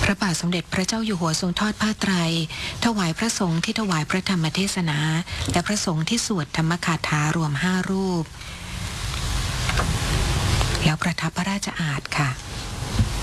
ระบาทสมเด็จพระเจ้าอยู่หัวทรงทอดผ้าไตรถวายพระสงฆ์ที่ถวายพระธรรมเทศนาและพระสงฆ์ที่สวดธรรมคาถารวม5 รูปแล้วประทับพระราชอาสน์ค่ะ